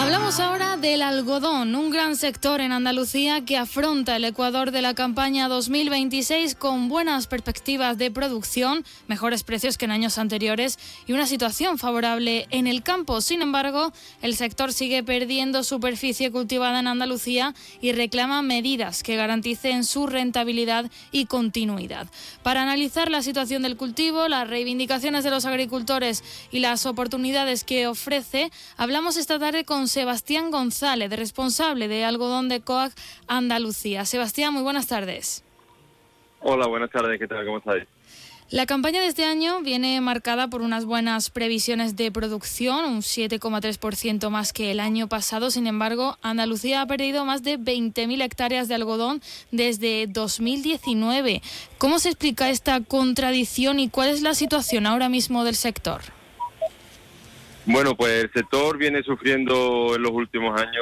Hablamos ahora del algodón, un gran sector en Andalucía que afronta el ecuador de la campaña 2026 con buenas perspectivas de producción, mejores precios que en años anteriores y una situación favorable en el campo. Sin embargo, el sector sigue perdiendo superficie cultivada en Andalucía y reclama medidas que garanticen su rentabilidad y continuidad. Para analizar la situación del cultivo, las reivindicaciones de los agricultores y las oportunidades que ofrece, hablamos esta tarde con Sebastián González, responsable de algodón de COAG Andalucía. Sebastián, muy buenas tardes. Hola, buenas tardes, ¿qué tal? ¿Cómo estáis? La campaña de este año viene marcada por unas buenas previsiones de producción, un 7,3% más que el año pasado. Sin embargo, Andalucía ha perdido más de 20.000 hectáreas de algodón desde 2019. ¿Cómo se explica esta contradicción y cuál es la situación ahora mismo del sector? Bueno, pues el sector viene sufriendo en los últimos años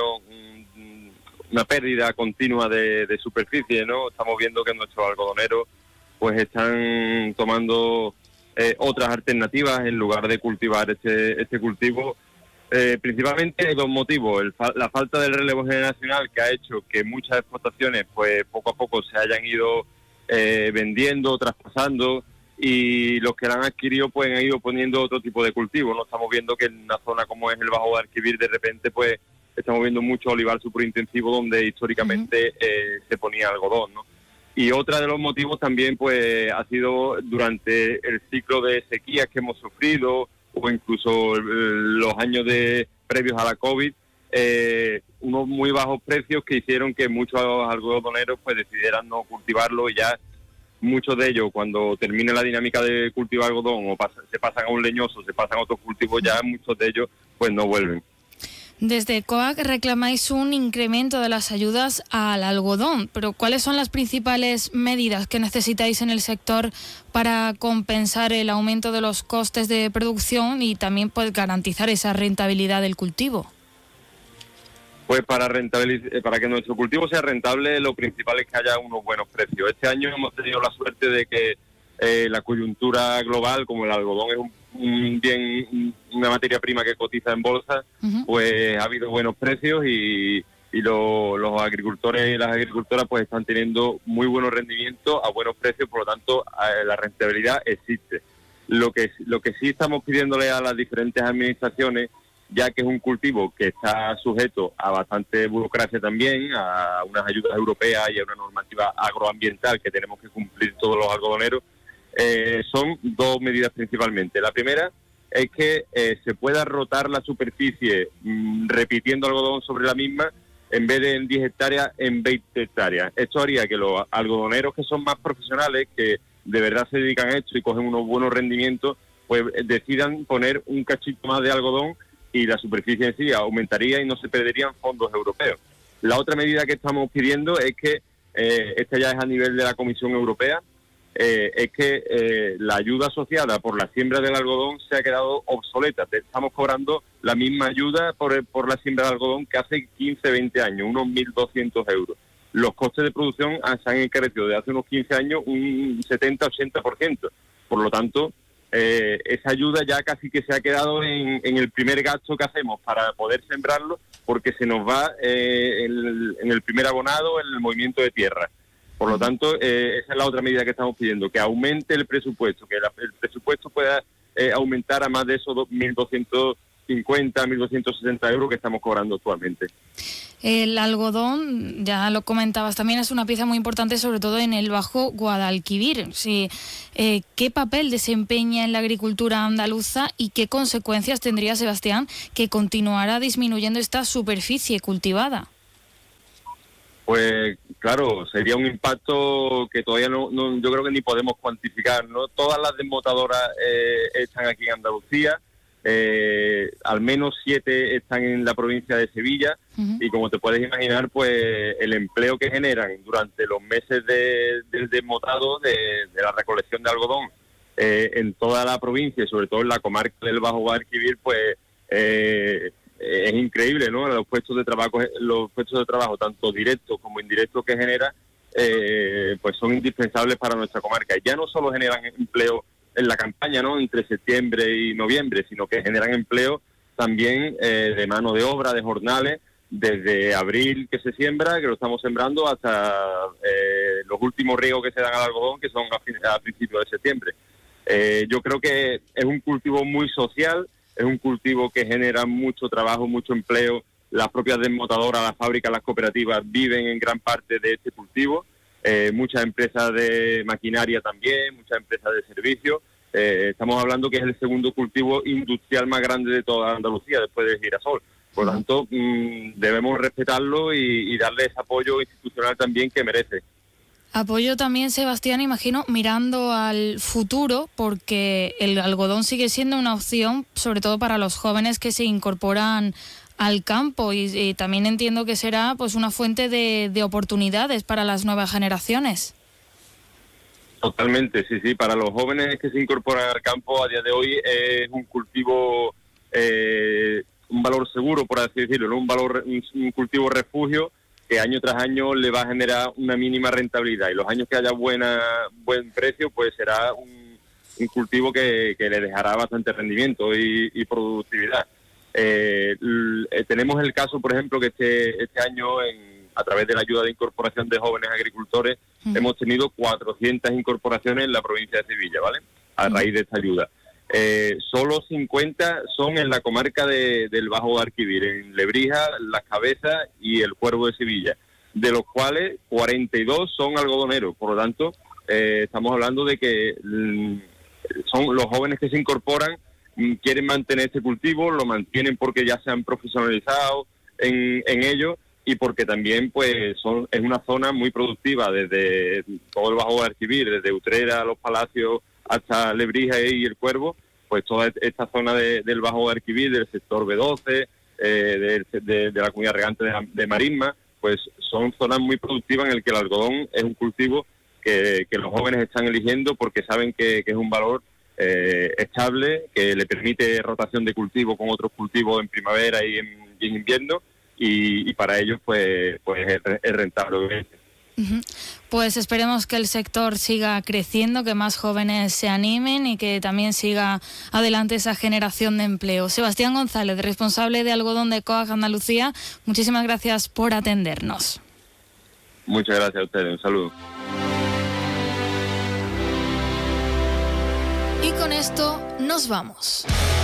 una pérdida continua de superficie, ¿no? Estamos viendo que nuestros algodoneros pues están tomando otras alternativas en lugar de cultivar este cultivo. Principalmente hay dos motivos: la falta del relevo generacional, que ha hecho que muchas explotaciones pues poco a poco se hayan ido vendiendo, traspasando, y los que la han adquirido pues han ido poniendo otro tipo de cultivo, ¿no? Estamos viendo que en una zona como es el Bajo Guadalquivir, de repente pues estamos viendo mucho olivar superintensivo donde históricamente se ponía algodón, ¿no? Y otro de los motivos también pues ha sido durante el ciclo de sequías que hemos sufrido, o incluso los años previos a la COVID, unos muy bajos precios que hicieron que muchos algodoneros pues decidieran no cultivarlo, y ya muchos de ellos, cuando termine la dinámica de cultivo algodón o se pasan a un leñoso, se pasan a otros cultivos, ya muchos de ellos pues no vuelven. Desde COAG reclamáis un incremento de las ayudas al algodón, pero ¿cuáles son las principales medidas que necesitáis en el sector para compensar el aumento de los costes de producción y también pues garantizar esa rentabilidad del cultivo? Pues para que nuestro cultivo sea rentable, lo principal es que haya unos buenos precios. Este año hemos tenido la suerte de que la coyuntura global, como el algodón es un bien, una materia prima que cotiza en bolsa, pues ha habido buenos precios y los agricultores y las agricultoras pues están teniendo muy buenos rendimientos a buenos precios. Por lo tanto, la rentabilidad existe. Lo que sí estamos pidiéndole a las diferentes administraciones, ya que es un cultivo que está sujeto a bastante burocracia también, a unas ayudas europeas y a una normativa agroambiental que tenemos que cumplir todos los algodoneros, son dos medidas principalmente. La primera es que se pueda rotar la superficie repitiendo algodón sobre la misma, en vez de en 10 hectáreas, en 20 hectáreas. Esto haría que los algodoneros que son más profesionales, que de verdad se dedican a esto y cogen unos buenos rendimientos, pues decidan poner un cachito más de algodón y la superficie en sí aumentaría y no se perderían fondos europeos. La otra medida que estamos pidiendo es que, esta ya es a nivel de la Comisión Europea, es que la ayuda asociada por la siembra del algodón se ha quedado obsoleta. Estamos cobrando la misma ayuda por la siembra de algodón que hace 15, 20 años, unos 1.200 euros. Los costes de producción se han encarecido de hace unos 15 años un 70-80%. Por lo tanto, esa ayuda ya casi que se ha quedado en el primer gasto que hacemos para poder sembrarlo, porque se nos va en el primer abonado, en el movimiento de tierra. Por lo tanto, esa es la otra medida que estamos pidiendo, que aumente el presupuesto, que el presupuesto pueda aumentar a más de esos 1.250, 1.260 euros que estamos cobrando actualmente. El algodón, ya lo comentabas, también es una pieza muy importante, sobre todo en el Bajo Guadalquivir. Sí, ¿qué papel desempeña en la agricultura andaluza y qué consecuencias tendría, Sebastián, que continuara disminuyendo esta superficie cultivada? Pues claro, sería un impacto que todavía no yo creo que ni podemos cuantificar, ¿no? Todas las desmotadoras están aquí en Andalucía, al menos 7 están en la provincia de Sevilla, y como te puedes imaginar, pues el empleo que generan durante los meses del desmotado, de la recolección de algodón en toda la provincia y sobre todo en la comarca del Bajo Guadalquivir, pues es increíble, ¿no? Los puestos de trabajo tanto directos como indirectos que genera, pues son indispensables para nuestra comarca. Ya no solo generan empleo en la campaña, ¿no?, entre septiembre y noviembre, sino que generan empleo también de mano de obra, de jornales, desde abril que se siembra, que lo estamos sembrando, hasta los últimos riegos que se dan al algodón, que son a principios de septiembre. Yo creo que es un cultivo muy social, es un cultivo que genera mucho trabajo, mucho empleo. Las propias desmontadoras, las fábricas, las cooperativas viven en gran parte de este cultivo. Muchas empresas de maquinaria también, muchas empresas de servicios. Estamos hablando que es el segundo cultivo industrial más grande de toda Andalucía, después del girasol. Por lo tanto, debemos respetarlo y darle ese apoyo institucional también que merece. Apoyo también, Sebastián, imagino, mirando al futuro, porque el algodón sigue siendo una opción, sobre todo para los jóvenes que se incorporan al campo, y también entiendo que será pues una fuente de oportunidades para las nuevas generaciones. Totalmente, sí, para los jóvenes que se incorporan al campo a día de hoy es un cultivo, un valor seguro, por así decirlo, ¿no? Un cultivo refugio que año tras año le va a generar una mínima rentabilidad, y los años que haya buen precio, pues será un cultivo que le dejará bastante rendimiento y productividad. Tenemos el caso, por ejemplo, que este año, a través de la ayuda de incorporación de jóvenes agricultores, hemos tenido 400 incorporaciones en la provincia de Sevilla, ¿vale? A raíz de esta ayuda. Solo 50 son en la comarca del Bajo Guadalquivir, en Lebrija, Las Cabezas y el Cuervo de Sevilla, de los cuales 42 son algodoneros. Por lo tanto, estamos hablando de que son los jóvenes que se incorporan, quieren mantener este cultivo, lo mantienen porque ya se han profesionalizado en ello, y porque también pues es una zona muy productiva, desde todo el Bajo Guadalquivir, desde Utrera, Los Palacios hasta Lebrija y el Cuervo. Pues toda esta zona del Bajo Guadalquivir, del sector B12, de la comunidad regante de Marisma, pues son zonas muy productivas en el que el algodón es un cultivo que los jóvenes están eligiendo porque saben que es un valor estable, que le permite rotación de cultivo con otros cultivos en primavera y en invierno, y para ellos pues es rentable. Pues esperemos que el sector siga creciendo, que más jóvenes se animen y que también siga adelante esa generación de empleo. Sebastián González, responsable de algodón de COAG Andalucía, muchísimas gracias por atendernos. Muchas gracias a ustedes, un saludo. Y con esto nos vamos.